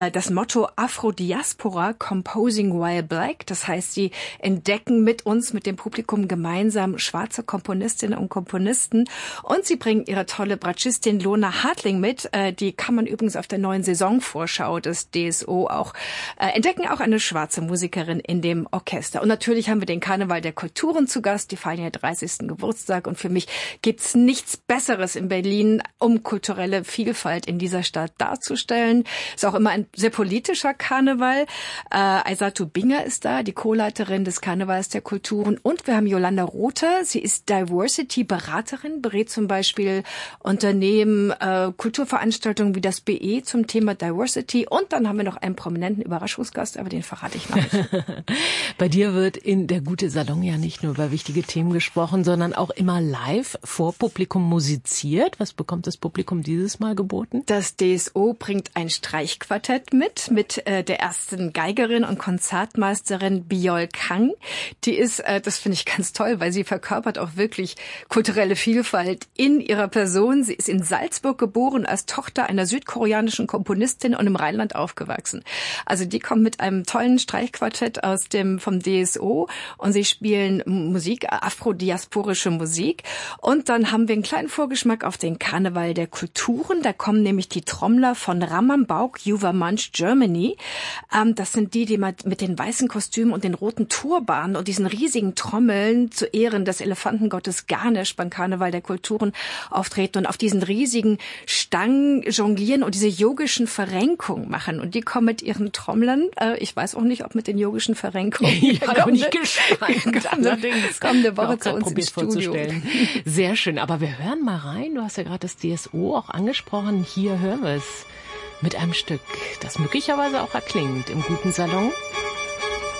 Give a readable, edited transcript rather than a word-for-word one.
das Motto Afro-Diaspora Composing While Black. Das heißt, sie entdecken mit uns, mit dem Publikum gemeinsam schwarze Komponistinnen und Komponisten. Und sie bringen ihre tolle Bratschistin Lona Hartling mit. Die kann man übrigens auf der neuen Saisonvorschau des DSO auch entdecken. Auch eine schwarze Musikerin in dem Orchester. Und natürlich haben wir den Karneval der Kulturen zu Gast. Die feiern ja 30. Geburtstag. Und für mich gibt's nichts Besseres in Berlin, um kulturelle Vielfalt in dieser Stadt darzustellen. Ist auch immer ein sehr politischer Karneval. Aissatou Binger ist da, die Co-Leiterin des Karnevals der Kulturen. Und wir haben Jolanda Rother. Sie ist Diversity-Beraterin, berät zum Beispiel Unternehmen, Kulturveranstaltungen wie das BE zum Thema Diversity. Und dann haben wir noch einen prominenten Überraschungsgast, aber den verrate ich noch nicht. Bei dir wird in der Gute-Salon ja nicht nur über wichtige Themen gesprochen, sondern auch immer live vor Publikum musiziert. Was bekommt das Publikum dieses Mal geboten? Das DSO bringt ein Streichquartett mit der ersten Geigerin und Konzertmeisterin Biol Kang. Die ist, das finde ich ganz toll, weil sie verkörpert auch wirklich kulturelle Vielfalt in ihrer Person. Sie ist in Salzburg geboren, als Tochter einer südkoreanischen Komponistin und im Rheinland aufgewachsen. Also die kommt mit einem tollen Streichquartett vom DSO und sie spielen Musik, afrodiasporische Musik. Und dann haben wir einen kleinen Vorgeschmack auf den Karneval der Kulturen. Da kommen nämlich die Trommler von Ramambauk, Juvermansch, Germany. Das sind die mit den weißen Kostümen und den roten Turbanen und diesen riesigen Trommeln zu Ehren des Elefantengottes Ganesh beim Karneval der Kulturen auftreten und auf diesen riesigen Stangen jonglieren und diese yogischen Verrenkungen machen. Und die kommen mit ihren Trommlern, ich weiß auch nicht, ob mit den yogischen Verrenkungen. Ich habe nicht geschreit. Kommende Woche zu uns ins Studio. Sehr schön, aber wir hören mal rein. Du hast ja gerade das DSO auch angesprochen. Hier hören wir es mit einem Stück, das möglicherweise auch erklingt im Guten Salon.